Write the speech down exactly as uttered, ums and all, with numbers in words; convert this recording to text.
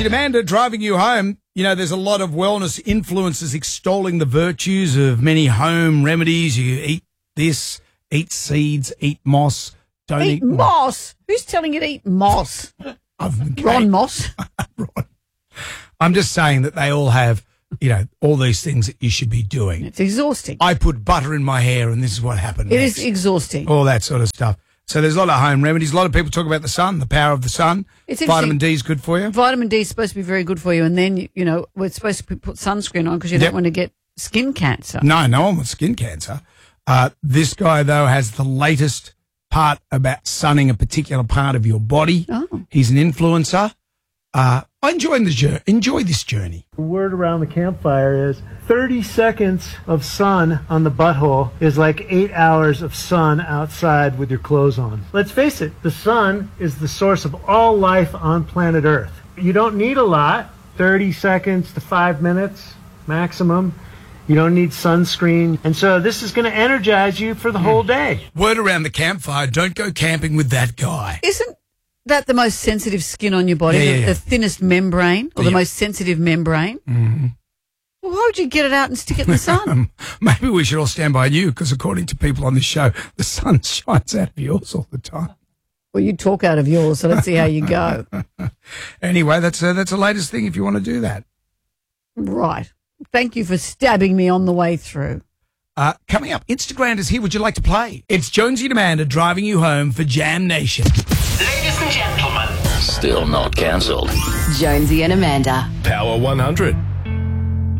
Jonesy and Amanda driving you home. You know, there's a lot of wellness influencers extolling the virtues of many home remedies. You eat this, eat seeds, eat moss. Don't eat, eat moss. Who's telling you to eat moss? Ron Moss. Ron. I'm just saying that they all have, you know, all these things that you should be doing. It's exhausting. I put butter in my hair and this is what happened. It next. is exhausting. All that sort of stuff. So there's a lot of home remedies. A lot of people talk about the sun, the power of the sun. It's Vitamin D is good for you. Vitamin D is supposed to be very good for you. And then, you know, we're supposed to put sunscreen on because you Yep. don't want to get skin cancer. No, no one wants skin cancer. Uh, this guy, though, has the latest part about sunning a particular part of your body. Oh. He's an influencer. Uh, I enjoy the journey. Enjoy this journey. The word around the campfire is thirty seconds of sun on the butthole is like eight hours of sun outside with your clothes on. Let's face it, the sun is the source of all life on planet Earth. You don't need a lot, thirty seconds to five minutes maximum. You don't need sunscreen. And so this is going to energize you for the mm. whole day. Word around the campfire, don't go camping with that guy. Isn't that the most sensitive skin on your body, Yeah, yeah, the, yeah. the thinnest membrane or Yeah. the most sensitive membrane? Mm-hmm. Well, why would you get it out and stick it in the sun? Maybe we should all stand by you because according to people on this show, the sun shines out of yours all the time. Well, you talk out of yours, so let's see how you go. Anyway, that's uh, that's the latest thing if you want to do that. Right. Thank you for stabbing me on the way through. Uh, coming up, Instagram is here. Would you like to play? It's Jonesy and Amanda driving you home for Jam Nation. Ladies and gentlemen. Still not cancelled. Jonesy and Amanda. Power one hundred.